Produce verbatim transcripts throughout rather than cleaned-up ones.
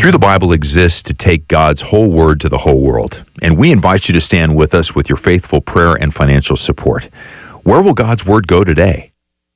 Through the Bible exists to take God's whole word to the whole world, and we invite you to stand with us with your faithful prayer and financial support. Where will God's word go today?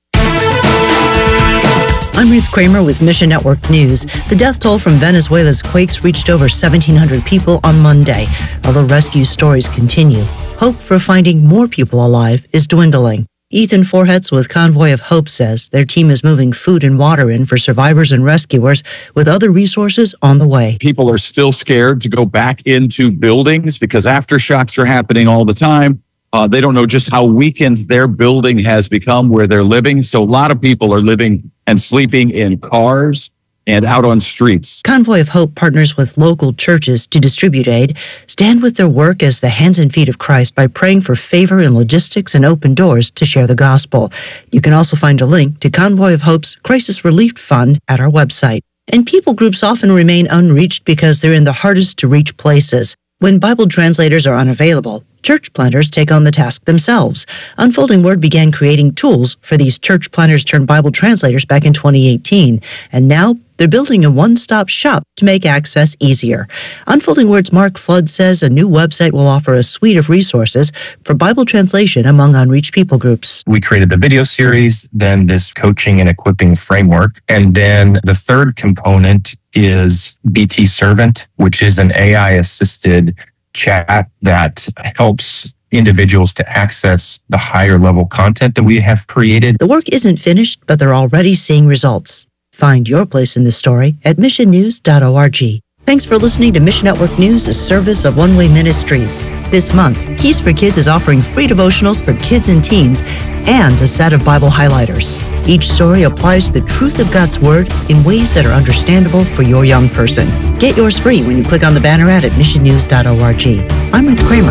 I'm Ruth Kramer with Mission Network News. The death toll from Venezuela's quakes reached over seventeen hundred people on Monday. Although rescue stories continue, hope for finding more people alive is dwindling. Ethan Forhetz with Convoy of Hope says their team is moving food and water in for survivors and rescuers with other resources on the way. People are still scared to go back into buildings because aftershocks are happening all the time. Uh, they don't know just how weakened their building has become where they're living. So a lot of people are living and sleeping in cars and out on streets. Convoy of Hope partners with local churches to distribute aid, stand with their work as the hands and feet of Christ by praying for favor in logistics and open doors to share the gospel. You can also find a link to Convoy of Hope's Crisis Relief Fund at our website. And people groups often remain unreached because they're in the hardest to reach places. When Bible translators are unavailable, church planters take on the task themselves. Unfolding Word began creating tools for these church planters turned Bible translators back in twenty eighteen, and now they're building a one-stop shop to make access easier. Unfolding Word's Mark Flood says a new website will offer a suite of resources for Bible translation among unreached people groups. We created the video series, then this coaching and equipping framework, and then the third component is B T Servant, which is an A I-assisted chat that helps individuals to access the higher level content that we have created. The work isn't finished, but they're already seeing results. Find your place in the story at mission news dot org. Thanks for listening to Mission Network News, a service of One Way Ministries. This month, Keys for Kids is offering free devotionals for kids and teens and a set of Bible highlighters. Each story applies the truth of God's Word in ways that are understandable for your young person. Get yours free when you click on the banner ad at mission news dot org. I'm Ruth Kramer.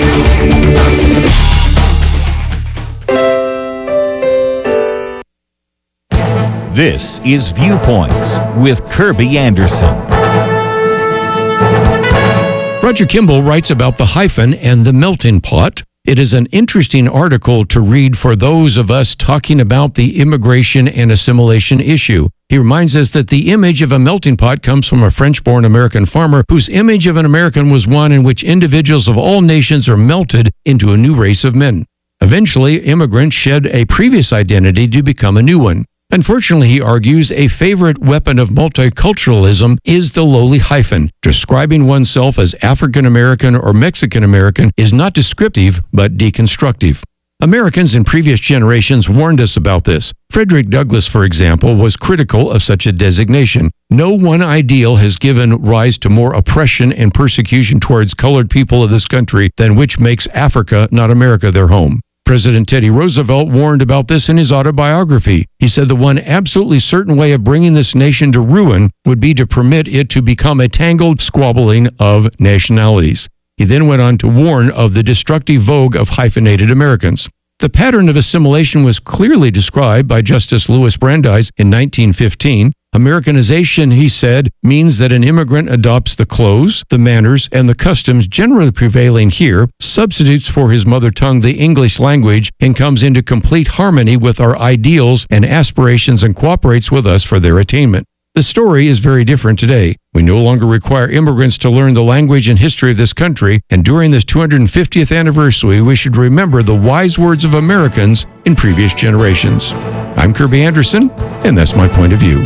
This is Viewpoints with Kirby Anderson. Roger Kimball writes about the hyphen and the melting pot. It is an interesting article to read for those of us talking about the immigration and assimilation issue. He reminds us that the image of a melting pot comes from a French-born American farmer whose image of an American was one in which individuals of all nations are melted into a new race of men. Eventually, immigrants shed a previous identity to become a new one. Unfortunately, he argues, a favorite weapon of multiculturalism is the lowly hyphen. Describing oneself as African American or Mexican American is not descriptive, but deconstructive. Americans in previous generations warned us about this. Frederick Douglass, for example, was critical of such a designation. No one ideal has given rise to more oppression and persecution towards colored people of this country than which makes Africa, not America, their home. President Teddy Roosevelt warned about this in his autobiography. He said the one absolutely certain way of bringing this nation to ruin would be to permit it to become a tangled squabbling of nationalities. He then went on to warn of the destructive vogue of hyphenated Americans. The pattern of assimilation was clearly described by Justice Louis Brandeis in nineteen fifteen. Americanization, he said, means that an immigrant adopts the clothes, the manners, and the customs generally prevailing here, substitutes for his mother tongue the English language, and comes into complete harmony with our ideals and aspirations and cooperates with us for their attainment. The story is very different today. We no longer require immigrants to learn the language and history of this country, and during this two hundred fiftieth anniversary, we should remember the wise words of Americans in previous generations. I'm Kirby Anderson, and that's my point of view.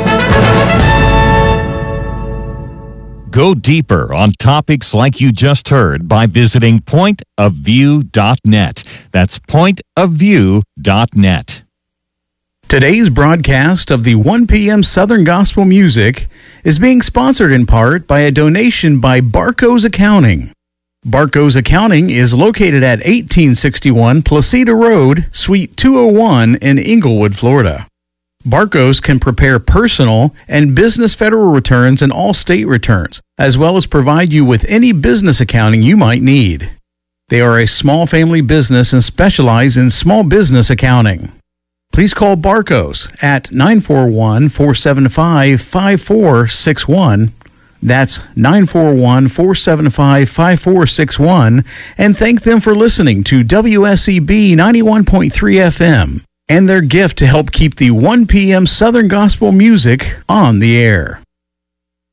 Go deeper on topics like you just heard by visiting point of view dot net. That's point of view dot net. Today's broadcast of the one p.m. Southern Gospel Music is being sponsored in part by a donation by Barco's Accounting. Barco's Accounting is located at eighteen sixty-one Placida Road, Suite two oh one in Inglewood, Florida. Barco's can prepare personal and business federal returns and all state returns, as well as provide you with any business accounting you might need. They are a small family business and specialize in small business accounting. Please call Barco's at nine four one, four seven five, five four six one. That's nine four one, four seven five, five four six one, and thank them for listening to W S E B ninety-one point three F M and their gift to help keep the one p.m. Southern Gospel Music on the air.